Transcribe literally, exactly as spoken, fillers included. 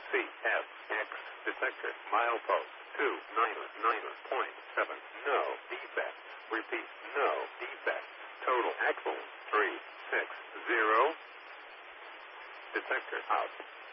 C F X detector milepost two nine nine point seven. No defect. Repeat, no defect. Total axle three six zero. Detector out.